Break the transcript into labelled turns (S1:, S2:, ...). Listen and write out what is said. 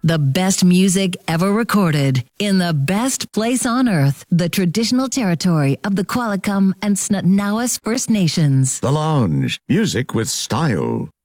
S1: The best music ever recorded in the best place on earth, the traditional territory of the Qualicum and Snutnawas First Nations.
S2: The Lounge, music with style.